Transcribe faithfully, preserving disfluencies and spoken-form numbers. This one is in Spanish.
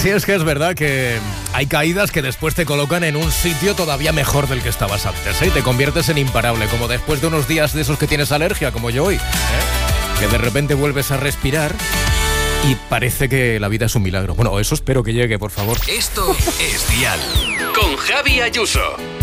Sí, es que es verdad que hay caídas que después te colocan en un sitio todavía mejor del que estabas antes, ¿eh? Y te conviertes en imparable, como después de unos días de esos que tienes alergia, como yo hoy, ¿eh? Que de repente vuelves a respirar y parece que la vida es un milagro. Bueno, eso espero que llegue, por favor. Esto es Dial, con Javi Ayuso.